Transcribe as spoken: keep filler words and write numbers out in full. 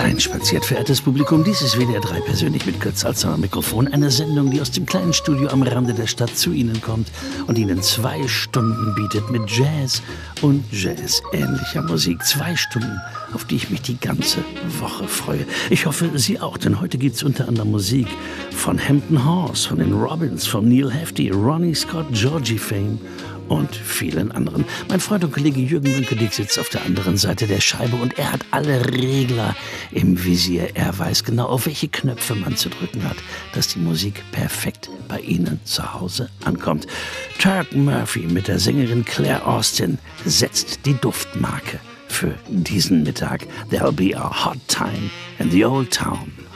Hereinspaziert, verehrtes Publikum, dies ist W D R drei persönlich mit kürzer als am Mikrofon. Eine Sendung, die aus dem kleinen Studio am Rande der Stadt zu Ihnen kommt und Ihnen zwei Stunden bietet mit Jazz und Jazz-ähnlicher Musik. Zwei Stunden, auf die ich mich die ganze Woche freue. Ich hoffe, Sie auch, denn heute gibt es unter anderem Musik von Hampton Hawes, von den Robins, von Neil Hefti, Ronnie Scott, Georgie Fame und vielen anderen. Mein Freund und Kollege Jürgen Münkedik sitzt auf der anderen Seite der Scheibe und er hat alle Regler im Visier. Er weiß genau, auf welche Knöpfe man zu drücken hat, dass die Musik perfekt bei Ihnen zu Hause ankommt. Turk Murphy mit der Sängerin Claire Austin setzt die Duftmarke für diesen Mittag. There'll be a hot time in the old town.